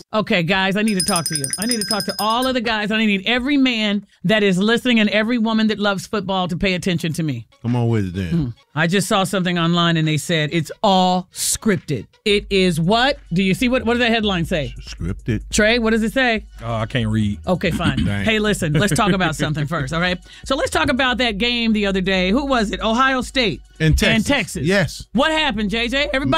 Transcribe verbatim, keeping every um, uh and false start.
Okay, guys, I need to talk to you. I need to talk to all of the guys. I need every man that is listening and every woman that loves football to pay attention to me. Come on with it then. Mm. I just saw something online and they said it's all scripted. It is what? Do you see what? What does that headline say? Scripted. Trey, what does it say? Oh, I can't read. Okay, fine. Hey, listen, let's talk about something first, all right? So let's talk about that game the other day. Who was it? Ohio State. In Texas. And Texas. Yes. What happened, J J? Everybody